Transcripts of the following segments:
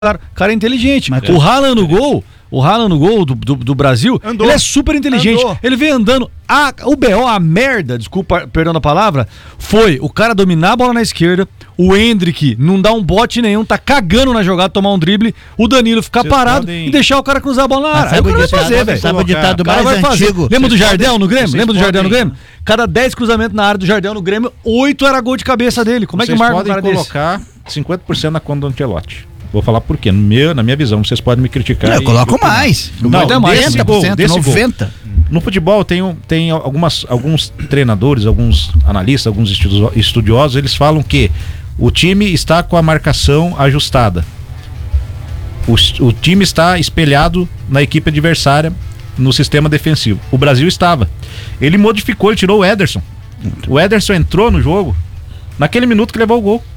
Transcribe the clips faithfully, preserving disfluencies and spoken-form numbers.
Cara, cara é inteligente. Mas, o Haaland no gol, o Haaland no gol do, do, do Brasil, Andou. ele é super inteligente. Andou. Ele vem andando. A, o B O, a merda, desculpa, perdão a palavra, foi o cara dominar a bola na esquerda, o Endrick não dá um bote nenhum, tá cagando na jogada, tomar um drible, o Danilo ficar Vocês parado podem- e deixar o cara cruzar a bola na área. Aí o cara vai fazer, velho. Sabe o ditado O cara mais vai fazer. antigo? Lembra do Vocês Jardel no Grêmio? vocês Lembra do Jardel no podem- Grêmio? Cada dez cruzamentos na área do Jardel no Grêmio, oito era gol de cabeça dele. Como é que Vocês marca um podem cara desse? colocar cinquenta por cento na conta do Ancelotti. Vou falar por quê. No meu, na minha visão, vocês podem me criticar. Eu e- coloco opinar. mais. Não, Não, desse noventa gol, por cento, desse gol. noventa por cento. No futebol tem, um- tem algumas, alguns treinadores, alguns analistas, alguns estudo- estudiosos, eles falam que o time está com a marcação ajustada. O, o time está espelhado na equipe adversária no sistema defensivo. O Brasil estava. Ele modificou, ele tirou o Ederson. O Ederson entrou no jogo naquele minuto que levou o gol.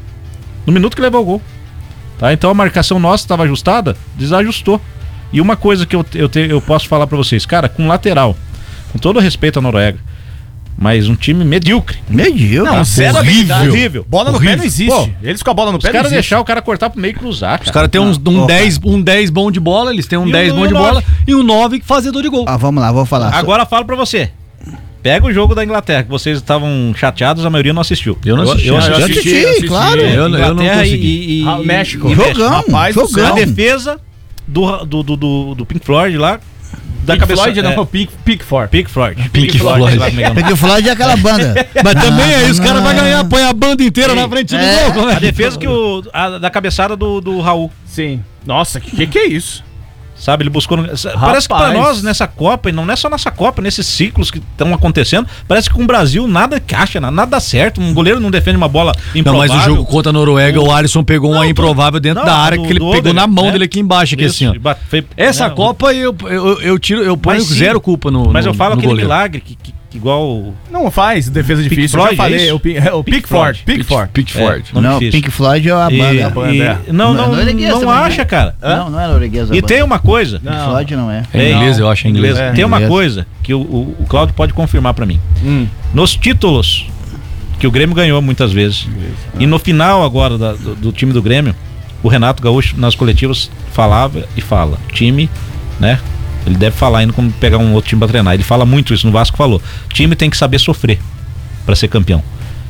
No minuto que levou o gol. Tá? Então a marcação nossa estava ajustada, desajustou. E uma coisa que eu, eu, te, eu posso falar pra vocês, cara, com lateral, com todo respeito à Noruega, mas um time medíocre. Medíocre. Não, zero horrível. habilidade. Horrível. Bola no Horrível. pé não existe. Pô, Eles com a bola no Os pé não caras existe. deixar o cara cortar pro meio e cruzar, cara. Os caras têm uns, um, Opa. dez, um dez bom de bola, eles têm um E o- dez e bom o de nove? bola e um nove fazedor de gol. Ah, vamos lá, vou falar. Agora falo pra você. Pega o jogo da Inglaterra, que vocês estavam chateados, a maioria não assistiu. Eu não assisti. Eu, Eu assisti. assisti, assisti, assisti. claro. Eu- eu não Inglaterra consegui. e, e, Ah, e- México. e Jogão, Rapaz do jogão. A defesa do, do, do, do, do Pink Floyd lá. Da Pink cabeça, Floyd é, não, Pink, Pink Floyd. Pink Floyd. Pink Floyd. lá, como é que é o nome? Porque o Floyd é aquela banda. Mas também aí, os Ah, caras vão não. ganhar, põe a banda inteira na frente do É. gol. Como é? A defesa que o, a, da cabeçada do, do Raul. Sim. Nossa, que que, que é isso? Sabe, ele buscou. No... Parece que pra Rapaz. nós, nessa Copa, e não é só nessa Copa, nesses ciclos que estão acontecendo, parece que com o Brasil nada caixa, nada dá certo. Um goleiro não defende uma bola Não, improvável. mas o jogo contra a Noruega, o Alisson pegou uma Não, improvável dentro não, da área do- que ele do pegou Oder, na mão né? dele aqui embaixo, aqui Isso, assim, ó. bate- foi- Essa né, Copa eu, eu, eu tiro, eu ponho Mas sim. zero culpa no, Mas no, eu falo no aquele goleiro. milagre que, que- que igual. Não faz defesa Pink difícil. Floyd, eu já falei. é isso? o Pink, é, o Pink Pink Floyd. Floyd. Pink Floyd. Pickford. É, nome Não, difícil. Pink Floyd é a E- banda. a banda, e- é. não, Não, não, norueguesa não também, acha, né? cara. Não, não é norueguesa. a E banda. tem uma coisa. Pink Floyd não é. É inglês, eu acho, é inglês. Inglês. É, Tem uma inglês. coisa que o, o, o Cláudio pode confirmar pra mim. Hum. Nos títulos que o Grêmio ganhou muitas vezes, e no final agora da- do, do time do Grêmio, o Renato Gaúcho nas coletivas falava e fala, time, né? Ele deve falar indo como pegar um outro time pra treinar. Ele fala muito isso, no Vasco falou. Time tem que saber sofrer pra ser campeão.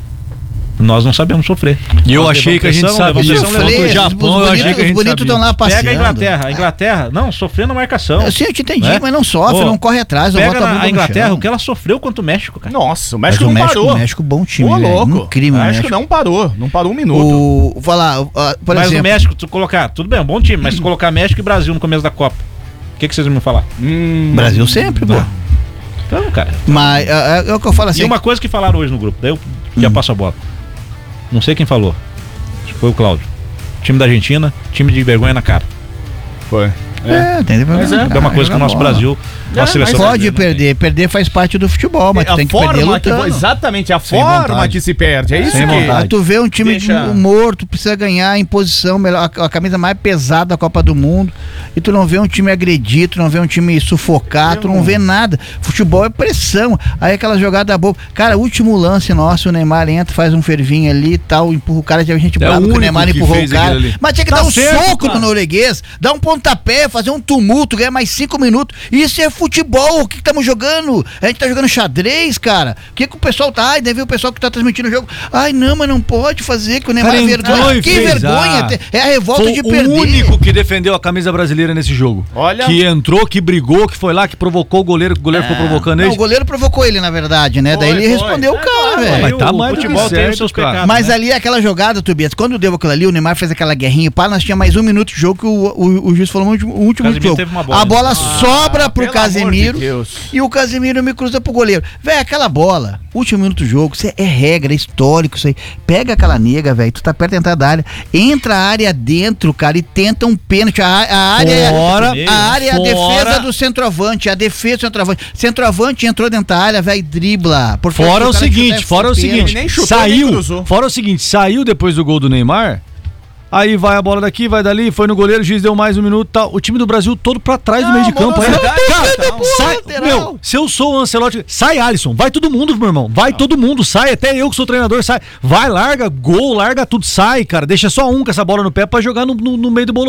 Nós não sabemos sofrer. E eu Nós achei levamos que a gente pressão, sabia. levamos pressão, Contra o levamos- Japão, eu achei que a Os gente bonitos sabia. estão lá passeando. Pega a Inglaterra. A Inglaterra, não, sofreu na marcação. Eu, sim, eu te entendi, Né? mas não sofre, Ô, não corre atrás. não Pega bota a na- bunda a no Inglaterra, chão. o que ela sofreu contra o México, cara. Nossa, o Mas México o não México, parou. o México, bom time, Ô, velho. louco. Incrível, o o México México. não parou. Não parou um minuto. O, vou falar, uh, por mas exemplo, o México, tu colocar, tudo bem, um bom time, mas se colocar México e Brasil no começo da Copa, o que, que vocês vão me falar? Hum, Brasil sempre, pô. Então, cara. Mas uh, é, é o que eu falo assim. E uma coisa que falaram hoje no grupo, daí eu já Hum. passo a bola. Não sei quem falou. Acho que foi o Cláudio. Time da Argentina, time de vergonha na cara. Foi. É, tem Mas é. É uma coisa que o nosso Brasil, É, nossa seleção Pode brasileira não perder, perder faz parte do futebol, mas tu a tem que perder forma que, lutando. exatamente, a Sem forma vontade. que se perde. É isso Sem que... vontade. Aí tu vê um time Deixa- morto, precisa ganhar em posição melhor, a, a camisa mais pesada da Copa do Mundo, e tu não vê um time agredir, tu não vê um time sufocar, tu não vê nada. Futebol é pressão. Aí aquela jogada boa. Cara, último lance nosso, o Neymar entra, faz um fervinho ali e tal, empurra o cara, tinha gente É brava o que o único Neymar que empurrou o fez cara. aquilo ali. Mas tinha que Tá dar um certo, soco cara. no norueguês, dar um pontapé, fazer um tumulto, ganhar mais cinco minutos. Isso é futebol. O que estamos jogando? A gente tá jogando xadrez, cara. O que, que o pessoal tá? Ai, deve ver o pessoal que tá transmitindo o jogo. Ai, não, mas não pode fazer, que o Neymar Cara, é entrou vergonha. e Que fez, vergonha. ah. É a revolta Foi de o perder. único que defendeu a camisa brasileira nesse jogo. Olha- Que entrou, que brigou, que foi lá, que provocou o goleiro, que o goleiro ficou provocando Não, ele. o goleiro provocou ele, na verdade, né? Foi, Daí ele foi. respondeu o É, cara, claro, velho. mas tá o mais do que futebol tem certo, os seus cara. pecados. Mas né? ali aquela jogada, Tobias, quando deu aquilo ali, o Neymar fez aquela guerrinha, pá, nós tinha mais um minuto de jogo que o, o, o juiz falou no último, o último Casemiro jogo. teve uma bola, a né? bola Ah, sobra pro pelo amor de Casemiro Deus. e o Casemiro me cruza pro goleiro. Velho, aquela bola, último minuto do jogo, isso é regra, é histórico isso aí. Pega aquela nega, velho, tu tá perto da entrada da área, entra a área dentro, cara, e tenta um pênalti. A, a área é Fora, a área é a fora. defesa do centroavante, a defesa do centroavante. Centroavante entrou dentro da área, velho, dribla. Porque Fora se o cara seguinte, chutar, fora o é pênalti. seguinte, nem chutou, nem saiu, cruzou. fora o seguinte, saiu depois do gol do Neymar, Aí vai a bola daqui, vai dali, foi no goleiro, o juiz deu mais um minuto e tal. O time do Brasil todo pra trás do meio de campo. Aí, cara, sai, meu, se eu sou o Ancelotti, sai Alisson, vai todo mundo, meu irmão. Vai todo mundo, sai, até eu que sou treinador, sai. Vai, larga, gol, larga tudo, sai, cara. Deixa só um com essa bola no pé pra jogar no, no, no meio do bolo.